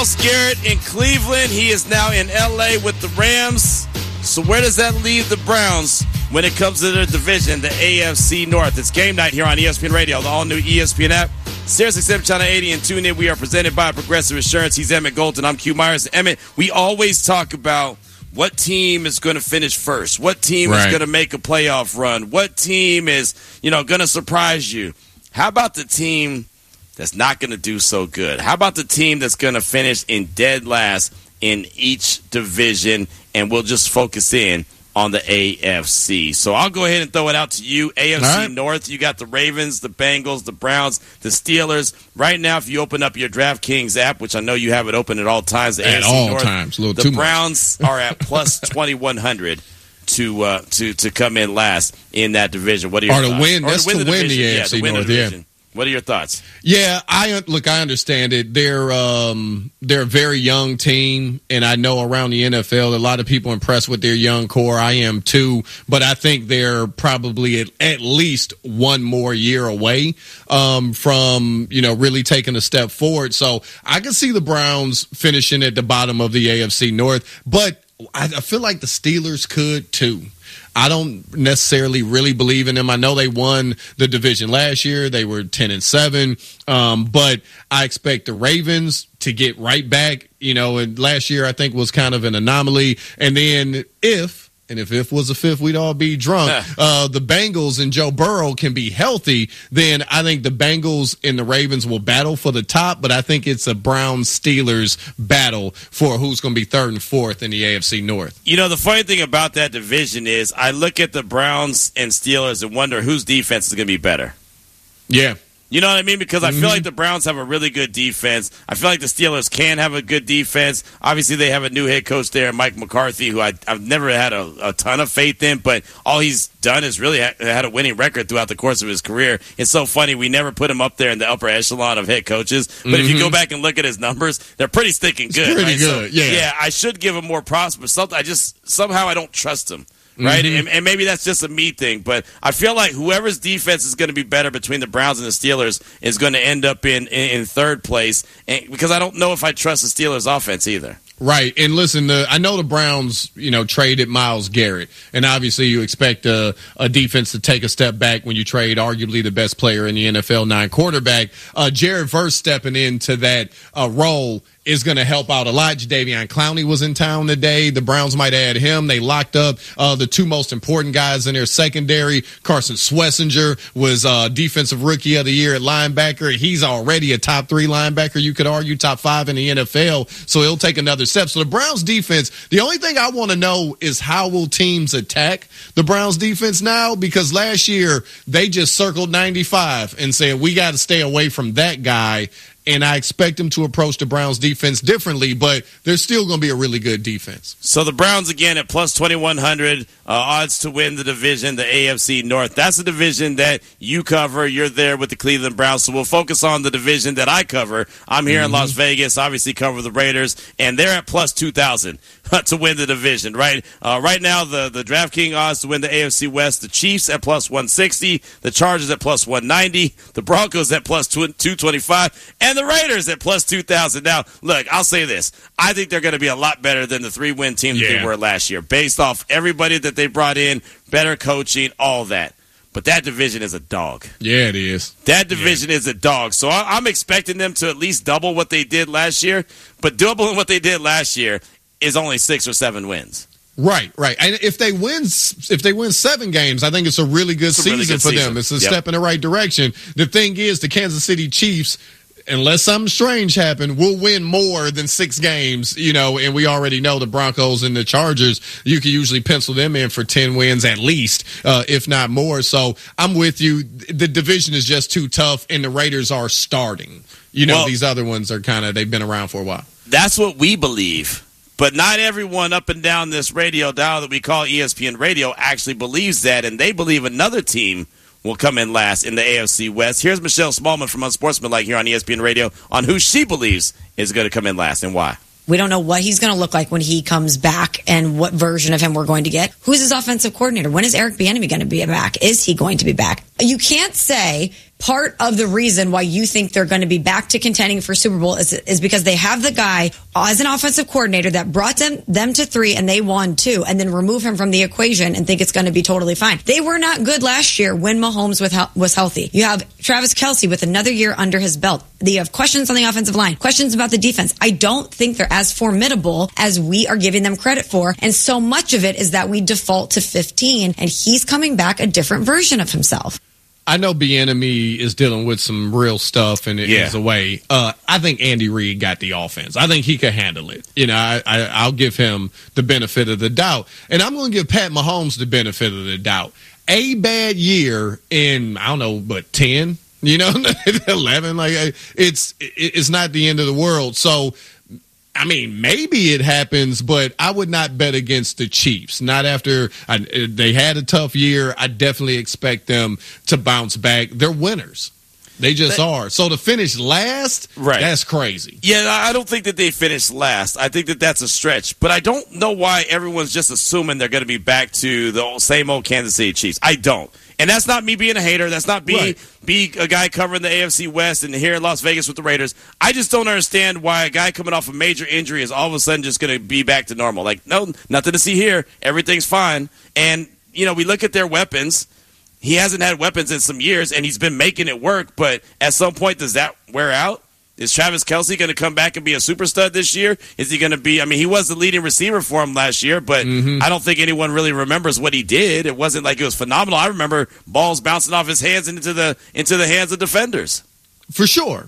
Garrett in Cleveland. He is now in L.A. with the Rams. So where does that leave the Browns when it comes to their division, the AFC North? It's game night here on ESPN Radio, the all-new ESPN app. SiriusXM Channel 80 and tune in. We are presented by Progressive Insurance. He's Emmett Golden. I'm Q Myers. Emmett, we always talk about what team is going to finish first, what team is going to make a playoff run, what team is, going to surprise you. How about the team that's not going to do so good? How about the team that's going to finish in dead last in each division? And we'll just focus in on the AFC. So I'll go ahead and throw it out to you. AFC North, you got the Ravens, the Bengals, the Browns, the Steelers. Right now, if you open up your DraftKings app, which I know you have it open at all times, the at AFC all North, times, a little the too Browns much. are at plus 2,100 to come in last in that division. What are your thoughts? That's to win the AFC North, yeah. What are your thoughts? Yeah, I understand it. They're a very young team, and I know around the NFL, a lot of people impressed with their young core. I am too, but I think they're probably at least one more year away from really taking a step forward. So I can see the Browns finishing at the bottom of the AFC North, but I feel like the Steelers could too. I don't necessarily really believe in them. I know they won the division last year. They were 10-7. But I expect the Ravens to get right back, and last year I think was kind of an anomaly. And then if was a fifth, we'd all be drunk. The Bengals and Joe Burrow can be healthy, then I think the Bengals and the Ravens will battle for the top, but I think it's a Browns-Steelers battle for who's going to be third and fourth in the AFC North. The funny thing about that division is I look at the Browns and Steelers and wonder whose defense is going to be better. Yeah. You know what I mean? Because I feel like the Browns have a really good defense. I feel like the Steelers can have a good defense. Obviously, they have a new head coach there, Mike McCarthy, who I've never had a ton of faith in, but all he's done is really had a winning record throughout the course of his career. It's so funny. We never put him up there in the upper echelon of head coaches, but if you go back and look at his numbers, they're pretty stinking good. It's pretty good, so, yeah, I should give him more props, but somehow I don't trust him. Right, and maybe that's just a me thing, but I feel like whoever's defense is going to be better between the Browns and the Steelers is going to end up in third place, because I don't know if I trust the Steelers' offense either. Right, and listen, I know the Browns, traded Myles Garrett, and obviously you expect a defense to take a step back when you trade arguably the best player in the NFL, 9 quarterback. Jared Verse stepping into that role is going to help out a lot. Jadeveon Clowney was in town today. The Browns might add him. They locked up the two most important guys in their secondary. Carson Schlesinger was Defensive Rookie of the Year at linebacker. He's already a top 3 linebacker. You could argue top 5 in the NFL. So he'll take another step. So the Browns defense, the only thing I want to know is how will teams attack the Browns defense now? Because last year they just circled 95 and said, we got to stay away from that guy. And I expect them to approach the Browns defense differently, but they're still going to be a really good defense. So the Browns, again, at plus 2,100, odds to win the division, the AFC North. That's a division that you cover. You're there with the Cleveland Browns. So we'll focus on the division that I cover. I'm here in Las Vegas, obviously cover the Raiders, and they're at plus 2,000 to win the division, right? Right now, the DraftKings odds to win the AFC West, the Chiefs at plus 160, the Chargers at plus 190, the Broncos at plus 225, and the Raiders at plus 2,000. Now, look, I'll say this. I think they're going to be a lot better than the 3-win team that they were last year, based off everybody that they brought in, better coaching, all that. But that division is a dog. Yeah, it is. That division is a dog. So I'm expecting them to at least double what they did last year. But doubling what they did last year is only 6 or 7 wins. Right. And if they win 7 games, I think it's a really good season for them. It's a step in the right direction. The thing is, the Kansas City Chiefs, unless something strange happens, will win more than 6 games, and we already know the Broncos and the Chargers, you can usually pencil them in for 10 wins at least, if not more. So I'm with you. The division is just too tough, and the Raiders are starting. These other ones are they've been around for a while. That's what we believe. But not everyone up and down this radio dial that we call ESPN Radio actually believes that, and they believe another team will come in last in the AFC West. Here's Michelle Smallman from Unsportsmanlike here on ESPN Radio on who she believes is going to come in last and why. We don't know what he's going to look like when he comes back and what version of him we're going to get. Who's his offensive coordinator? When is Eric Bieniemy going to be back? Is he going to be back? You can't say part of the reason why you think they're going to be back to contending for Super Bowl is because they have the guy as an offensive coordinator that brought them to 3 and they won 2, and then remove him from the equation and think it's going to be totally fine. They were not good last year when Mahomes was healthy. You have Travis Kelce with another year under his belt. You have questions on the offensive line, questions about the defense. I don't think they're as formidable as we are giving them credit for, and so much of it is that we default to 15, and he's coming back a different version of himself. I know Bieniemy is dealing with some real stuff and it is away. I think Andy Reid got the offense. I think he could handle it. You know, I'll give him the benefit of the doubt. And I'm going to give Pat Mahomes the benefit of the doubt. A bad year in, I don't know, but 10, 11, like it's not the end of the world. So, I mean, maybe it happens, but I would not bet against the Chiefs. Not after they had a tough year. I definitely expect them to bounce back. They're winners. They just are. So to finish last, that's crazy. Yeah, I don't think that they finished last. I think that that's a stretch. But I don't know why everyone's just assuming they're going to be back to the same old Kansas City Chiefs. I don't. And that's not me being a hater. That's not be a guy covering the AFC West and here in Las Vegas with the Raiders. I just don't understand why a guy coming off a major injury is all of a sudden just going to be back to normal. Like, no, nothing to see here. Everything's fine. And, we look at their weapons. He hasn't had weapons in some years, and he's been making it work. But at some point, does that wear out? Is Travis Kelce going to come back and be a super stud this year? Is he going to be – I mean, he was the leading receiver for him last year, but I don't think anyone really remembers what he did. It wasn't like it was phenomenal. I remember balls bouncing off his hands and into the hands of defenders. For sure.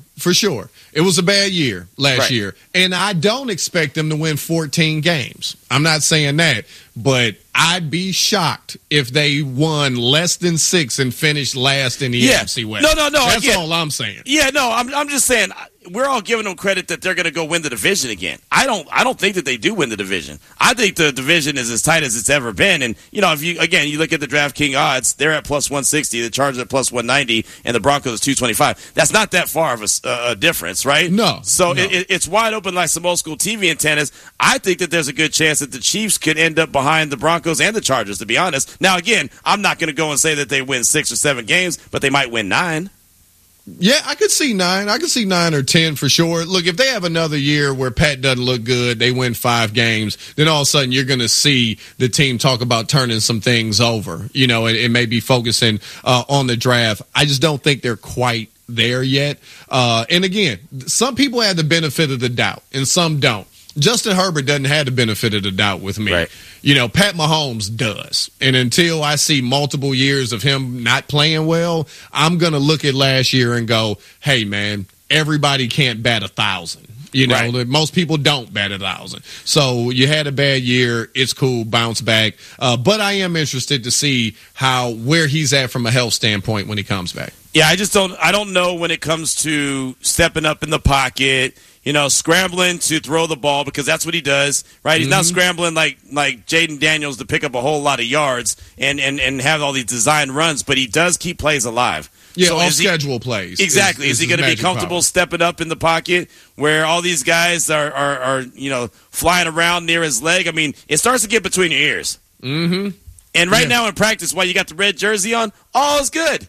It was a bad year last year, and I don't expect them to win 14 games. I'm not saying that, but I'd be shocked if they won less than 6 and finished last in the NFC West. No. That's all I'm saying. Yeah, no, I'm just saying we're all giving them credit that they're going to go win the division again. I don't think that they do win the division. I think the division is as tight as it's ever been. And, if you look at the DraftKings odds, they're at plus 160, the Chargers at plus 190, and the Broncos at 225. That's not that far of a difference, right? No. So it's wide open like some old school TV antennas. I think that there's a good chance that the Chiefs could end up behind the Broncos and the Chargers, to be honest. Now, again, I'm not going to go and say that they win 6 or 7 games, but they might win 9. Yeah, I could see 9. I could see 9 or 10 for sure. Look, if they have another year where Pat doesn't look good, they win 5 games, then all of a sudden you're going to see the team talk about turning some things over, and maybe focusing on the draft. I just don't think they're quite there yet. And again, some people have the benefit of the doubt and some don't. Justin Herbert doesn't have the benefit of the doubt with me. Right. Pat Mahomes does. And until I see multiple years of him not playing well, I'm going to look at last year and go, hey, man, everybody can't bat 1,000. Most people don't bat 1,000. So you had a bad year. It's cool. Bounce back. But I am interested to see where he's at from a health standpoint when he comes back. Yeah, I don't know when it comes to stepping up in the pocket, scrambling to throw the ball, because that's what he does, right? He's not scrambling like Jaden Daniels to pick up a whole lot of yards and have all these design runs, but he does keep plays alive. Yeah, so schedule plays. Exactly. Is he going to be comfortable stepping up in the pocket where all these guys are flying around near his leg? I mean, it starts to get between your ears. Mm-hmm. And right now in practice, while you got the red jersey on, all is good.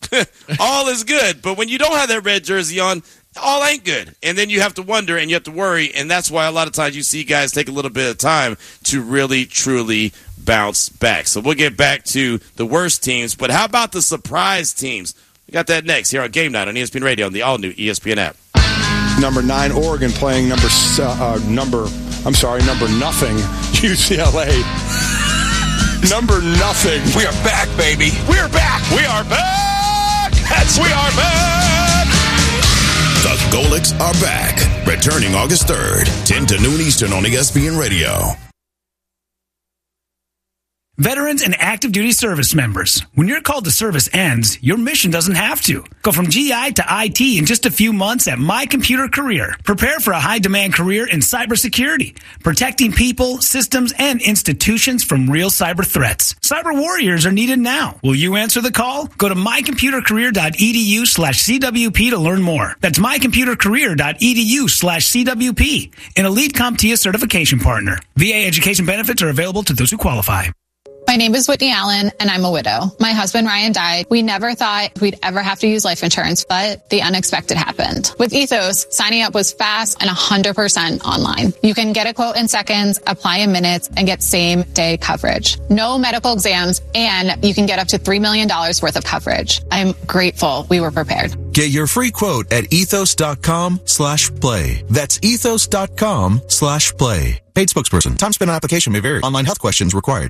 All is good. But when you don't have that red jersey on, all ain't good. And then you have to wonder and you have to worry, and that's why a lot of times you see guys take a little bit of time to really, truly bounce back. So we'll get back to the worst teams, but how about the surprise teams? We got that next here on Game Night on ESPN Radio on the all-new ESPN app. Number 9, Oregon playing number nothing, UCLA. Number nothing. We are back, baby. We're back. We are back. We are back. The Golics are back. Returning August 3rd, 10 to noon Eastern on ESPN Radio. Veterans and active duty service members, when your call to service ends, your mission doesn't have to. Go from GI to IT in just a few months at My Computer Career. Prepare for a high-demand career in cybersecurity, protecting people, systems, and institutions from real cyber threats. Cyber warriors are needed now. Will you answer the call? Go to mycomputercareer.edu/CWP to learn more. That's mycomputercareer.edu/CWP, an elite CompTIA certification partner. VA education benefits are available to those who qualify. My My name is Whitney Allen, and I'm a widow. My husband, Ryan, died. We never thought we'd ever have to use life insurance, but the unexpected happened. With Ethos, signing up was fast and 100% online. You can get a quote in seconds, apply in minutes, and get same-day coverage. No medical exams, and you can get up to $3 million worth of coverage. I'm grateful we were prepared. Get your free quote at ethos.com/play. That's ethos.com/play. Paid spokesperson. Time spent on application may vary. Online health questions required.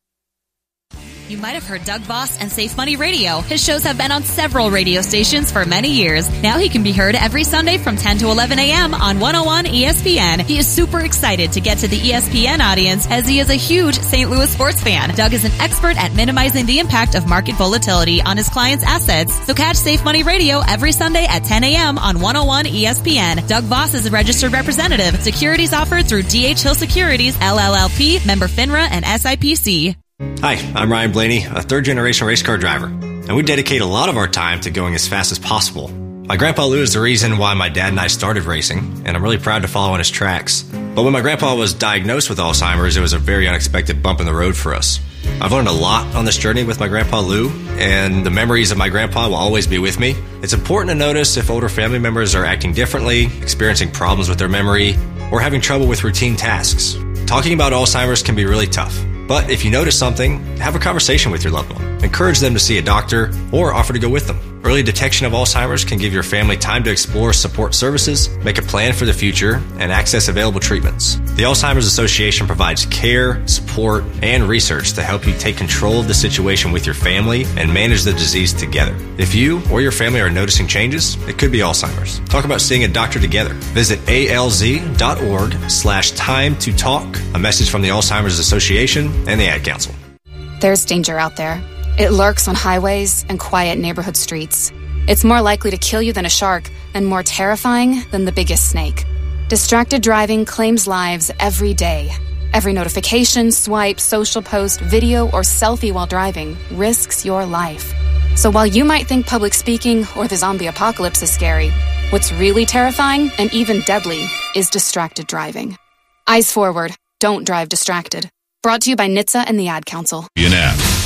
You might have heard Doug Voss and Safe Money Radio. His shows have been on several radio stations for many years. Now he can be heard every Sunday from 10 to 11 a.m. on 101 ESPN. He is super excited to get to the ESPN audience as he is a huge St. Louis sports fan. Doug is an expert at minimizing the impact of market volatility on his clients' assets. So catch Safe Money Radio every Sunday at 10 a.m. on 101 ESPN. Doug Voss is a registered representative. Securities offered through D.H. Hill Securities, LLLP, member FINRA and SIPC. Hi, I'm Ryan Blaney, a third-generation race car driver, and we dedicate a lot of our time to going as fast as possible. My grandpa Lou is the reason why my dad and I started racing, and I'm really proud to follow in his tracks. But when my grandpa was diagnosed with Alzheimer's, it was a very unexpected bump in the road for us. I've learned a lot on this journey with my grandpa Lou, and the memories of my grandpa will always be with me. It's important to notice if older family members are acting differently, experiencing problems with their memory, or having trouble with routine tasks. Talking about Alzheimer's can be really tough. But if you notice something, have a conversation with your loved one. Encourage them to see a doctor or offer to go with them. Early detection of Alzheimer's can give your family time to explore support services, make a plan for the future, and access available treatments. The Alzheimer's Association provides care, support, and research to help you take control of the situation with your family and manage the disease together. If you or your family are noticing changes, it could be Alzheimer's. Talk about seeing a doctor together. Visit alz.org/time to talk. A message from the Alzheimer's Association and the Ad Council. There's danger out there. It lurks on highways and quiet neighborhood streets. It's more likely to kill you than a shark and more terrifying than the biggest snake. Distracted driving claims lives every day. Every notification, swipe, social post, video, or selfie while driving risks your life. So while you might think public speaking or the zombie apocalypse is scary, what's really terrifying and even deadly is distracted driving. Eyes forward. Don't drive distracted. Brought to you by NHTSA and the Ad Council. App.